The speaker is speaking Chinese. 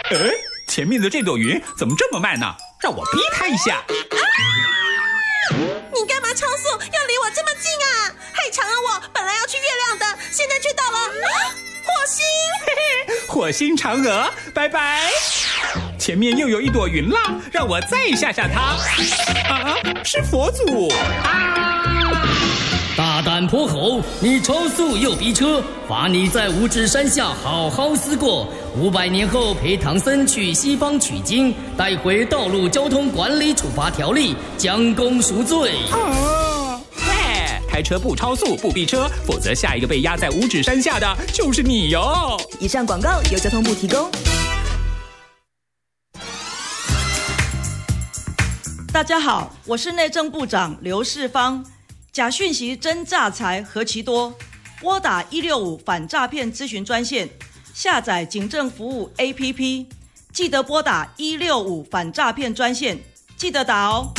前面的这朵云怎么这么慢呢？让我逼它一下。 你干嘛超速？要离我这么近啊？害长啊！我本来要去月亮的，现在却到了火星。 火星嫦娥，拜拜。前面又有一朵云啦，让我再吓吓它。是佛祖啊！ 大胆泼猴，你超速又逼车，罚你在五指山下好好思过。500年后陪唐僧去西方取经，带回道路交通管理处罚条例，将功赎罪。 开车不超速不逼车，否则下一个被压在五指山下的就是你哟。 以上广告由交通部提供。 大家好，我是内政部长刘世芳。假讯息真诈财何其多，拨打165反诈骗咨询专线，下载警政服务 APP， 记得拨打165反诈骗专线，记得打哦。